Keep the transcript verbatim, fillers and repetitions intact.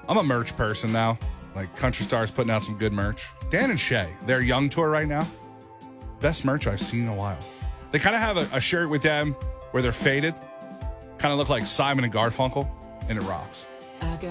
I'm a merch person now. Like Country Star's putting out some good merch. Dan and Shay, their young tour right now. Best merch I've seen in a while. They kind of have a, a shirt with them where they're faded. Kind of look like Simon and Garfunkel, and it rocks.